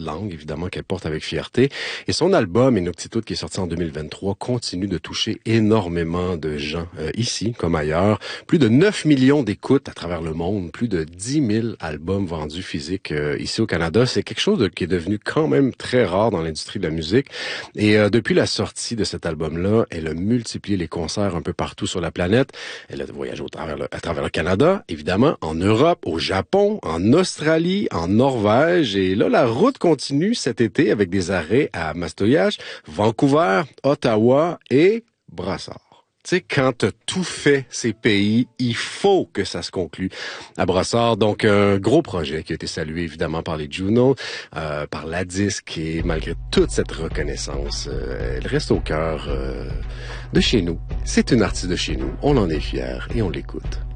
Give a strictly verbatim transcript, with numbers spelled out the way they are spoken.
langue, évidemment, qu'elle porte avec fierté. Et son album, Inuktitut, qui est sorti en deux mille vingt-trois, continue de toucher énormément de gens, euh, ici comme ailleurs. Plus de neuf millions d'écoutes à travers le monde, plus de dix mille albums vendus physiques euh, ici au Canada. C'est quelque chose de, qui est devenu quand même très rare dans l'industrie de la musique. Et euh, depuis la sortie de cet album-là, elle a multiplié les concerts un peu partout sur la planète. Elle a voyagé au travers le, à travers le Canada, évidemment, en Europe, au Japon, en Australie, en Norvège. Et là, la route continue cet été avec des arrêts à Mastoyage, Vancouver, Ottawa et Brassard. Tu sais, quand t'as tout fait ces pays, il faut que ça se conclue à Brassard. Donc, un gros projet qui a été salué évidemment par les Juno, euh, par la disque, et malgré toute cette reconnaissance, euh, elle reste au cœur euh, de chez nous. C'est une artiste de chez nous, on en est fiers et on l'écoute.